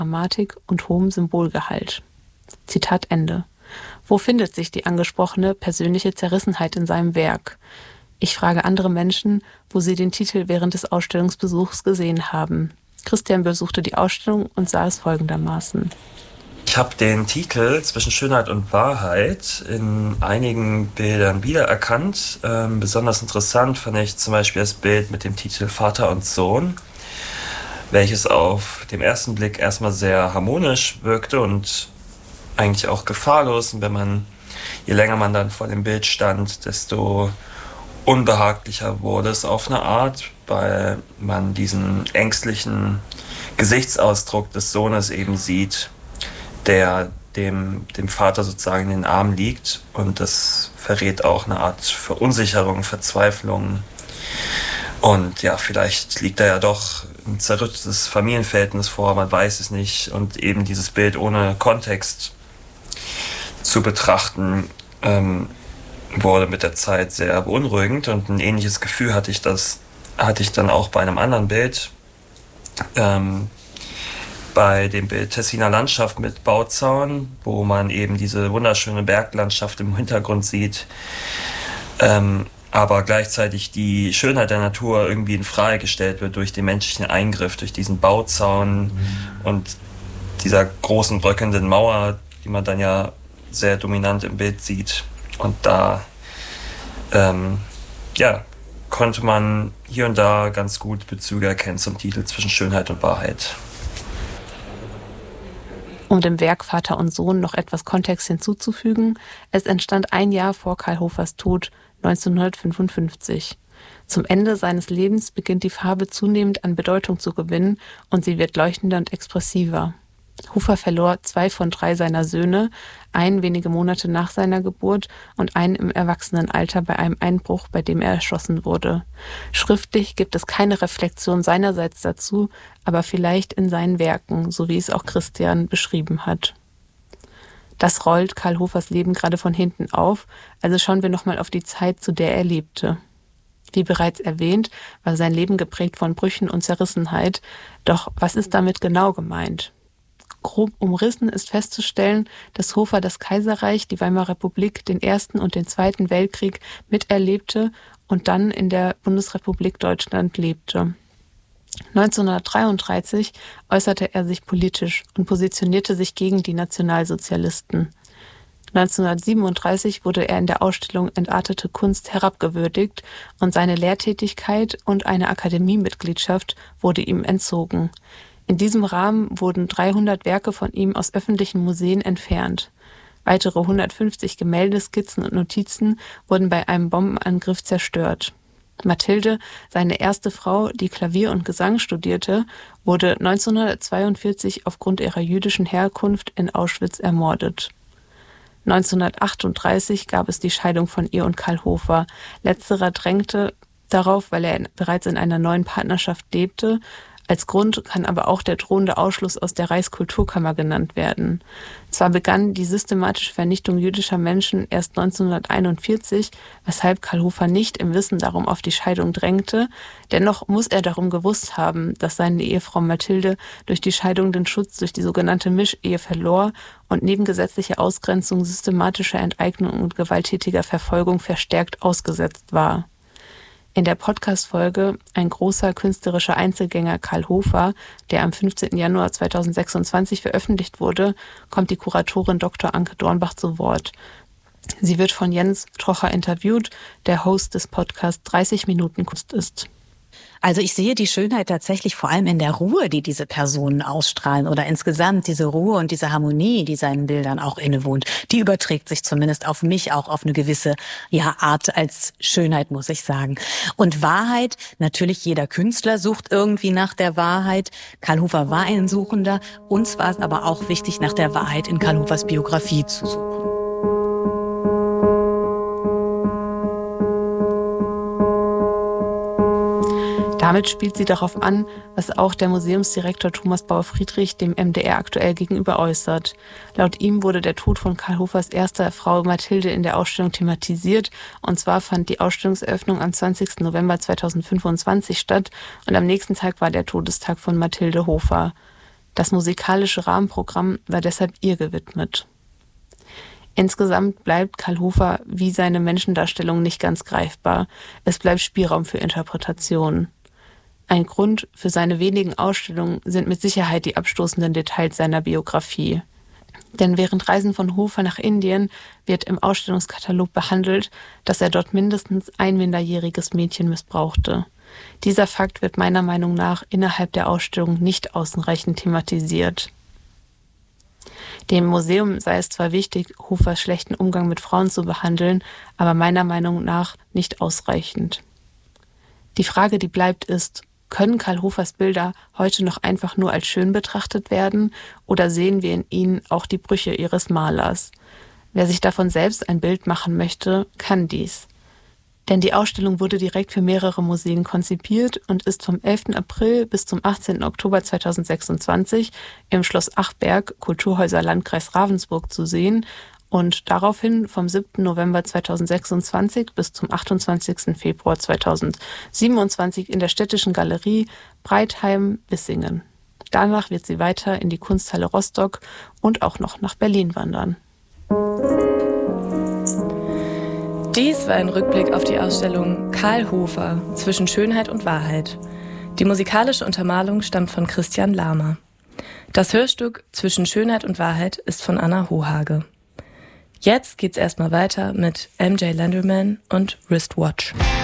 Dramatik und hohem Symbolgehalt. Zitat Ende. Wo findet sich die angesprochene persönliche Zerrissenheit in seinem Werk? Ich frage andere Menschen, wo sie den Titel während des Ausstellungsbesuchs gesehen haben. Christian besuchte die Ausstellung und sah es folgendermaßen. Ich habe den Titel Zwischen Schönheit und Wahrheit in einigen Bildern wiedererkannt. Besonders interessant fand ich zum Beispiel das Bild mit dem Titel Vater und Sohn, welches auf den ersten Blick erstmal sehr harmonisch wirkte und eigentlich auch gefahrlos. Und je länger man dann vor dem Bild stand, desto unbehaglicher wurde es auf eine Art, weil man diesen ängstlichen Gesichtsausdruck des Sohnes eben sieht, der dem Vater sozusagen in den Armen liegt. Und das verrät auch eine Art Verunsicherung, Verzweiflung. Und ja, vielleicht liegt da ja doch ein zerrüttetes Familienverhältnis vor, man weiß es nicht. Und eben dieses Bild ohne Kontext zu betrachten, wurde mit der Zeit sehr beunruhigend. Und ein ähnliches Gefühl hatte ich dann auch bei einem anderen Bild, bei dem Bild Tessiner Landschaft mit Bauzaun, wo man eben diese wunderschöne Berglandschaft im Hintergrund sieht, aber gleichzeitig die Schönheit der Natur irgendwie in Frage gestellt wird durch den menschlichen Eingriff, durch diesen Bauzaun und dieser großen bröckelnden Mauer, die man dann ja sehr dominant im Bild sieht. Und da konnte man hier und da ganz gut Bezüge erkennen zum Titel Zwischen Schönheit und Wahrheit. Um dem Werk Vater und Sohn noch etwas Kontext hinzuzufügen, es entstand ein Jahr vor Karl Hofers Tod, 1955. Zum Ende seines Lebens beginnt die Farbe zunehmend an Bedeutung zu gewinnen und sie wird leuchtender und expressiver. Hofer verlor 2 von 3 seiner Söhne, einen wenige Monate nach seiner Geburt und einen im Erwachsenenalter bei einem Einbruch, bei dem er erschossen wurde. Schriftlich gibt es keine Reflexion seinerseits dazu, aber vielleicht in seinen Werken, so wie es auch Christian beschrieben hat. Das rollt Karl Hofers Leben gerade von hinten auf, also schauen wir nochmal auf die Zeit, zu der er lebte. Wie bereits erwähnt, war sein Leben geprägt von Brüchen und Zerrissenheit, doch was ist damit genau gemeint? Grob umrissen ist festzustellen, dass Hofer das Kaiserreich, die Weimarer Republik, den Ersten und den Zweiten Weltkrieg miterlebte und dann in der Bundesrepublik Deutschland lebte. 1933 äußerte er sich politisch und positionierte sich gegen die Nationalsozialisten. 1937 wurde er in der Ausstellung Entartete Kunst herabgewürdigt und seine Lehrtätigkeit und eine Akademiemitgliedschaft wurde ihm entzogen. In diesem Rahmen wurden 300 Werke von ihm aus öffentlichen Museen entfernt. Weitere 150 Gemälde, Skizzen und Notizen wurden bei einem Bombenangriff zerstört. Mathilde, seine erste Frau, die Klavier und Gesang studierte, wurde 1942 aufgrund ihrer jüdischen Herkunft in Auschwitz ermordet. 1938 gab es die Scheidung von ihr und Karl Hofer. Letzterer drängte darauf, weil er bereits in einer neuen Partnerschaft lebte. Als Grund kann aber auch der drohende Ausschluss aus der Reichskulturkammer genannt werden. Zwar begann die systematische Vernichtung jüdischer Menschen erst 1941, weshalb Karl Hofer nicht im Wissen darum auf die Scheidung drängte, dennoch muss er darum gewusst haben, dass seine Ehefrau Mathilde durch die Scheidung den Schutz durch die sogenannte Mischehe verlor und neben gesetzlicher Ausgrenzung, systematischer Enteignung und gewalttätiger Verfolgung verstärkt ausgesetzt war. In der Podcast-Folge Ein großer künstlerischer Einzelgänger Karl Hofer, der am 15. Januar 2026 veröffentlicht wurde, kommt die Kuratorin Dr. Anke Dornbach zu Wort. Sie wird von Jens Trocher interviewt, der Host des Podcasts 30 Minuten Kunst ist. Also ich sehe die Schönheit tatsächlich vor allem in der Ruhe, die diese Personen ausstrahlen oder insgesamt diese Ruhe und diese Harmonie, die seinen Bildern auch innewohnt. Die überträgt sich zumindest auf mich auch auf eine gewisse Art als Schönheit, muss ich sagen. Und Wahrheit, natürlich jeder Künstler sucht irgendwie nach der Wahrheit. Karl Hofer war ein Suchender. Uns war es aber auch wichtig, nach der Wahrheit in Karl Hofers Biografie zu suchen. Damit spielt sie darauf an, was auch der Museumsdirektor Thomas Bauer-Friedrich dem MDR aktuell gegenüber äußert. Laut ihm wurde der Tod von Karl Hofers erster Frau Mathilde in der Ausstellung thematisiert. Und zwar fand die Ausstellungseröffnung am 20. November 2025 statt und am nächsten Tag war der Todestag von Mathilde Hofer. Das musikalische Rahmenprogramm war deshalb ihr gewidmet. Insgesamt bleibt Karl Hofer wie seine Menschendarstellung nicht ganz greifbar. Es bleibt Spielraum für Interpretation. Ein Grund für seine wenigen Ausstellungen sind mit Sicherheit die abstoßenden Details seiner Biografie. Denn während Reisen von Hofer nach Indien wird im Ausstellungskatalog behandelt, dass er dort mindestens ein minderjähriges Mädchen missbrauchte. Dieser Fakt wird meiner Meinung nach innerhalb der Ausstellung nicht ausreichend thematisiert. Dem Museum sei es zwar wichtig, Hofers schlechten Umgang mit Frauen zu behandeln, aber meiner Meinung nach nicht ausreichend. Die Frage, die bleibt, ist: Können Karl Hofers Bilder heute noch einfach nur als schön betrachtet werden oder sehen wir in ihnen auch die Brüche ihres Malers? Wer sich davon selbst ein Bild machen möchte, kann dies. Denn die Ausstellung wurde direkt für mehrere Museen konzipiert und ist vom 11. April bis zum 18. Oktober 2026 im Schloss Achberg, Kulturhäuser Landkreis Ravensburg zu sehen und daraufhin vom 7. November 2026 bis zum 28. Februar 2027 in der Städtischen Galerie Breitheim-Bissingen. Danach wird sie weiter in die Kunsthalle Rostock und auch noch nach Berlin wandern. Dies war ein Rückblick auf die Ausstellung Karl Hofer zwischen Schönheit und Wahrheit. Die musikalische Untermalung stammt von Christian Lahmer. Das Hörstück Zwischen Schönheit und Wahrheit ist von Anna Hohage. Jetzt geht's erstmal weiter mit MJ Lenderman und Wristwatch.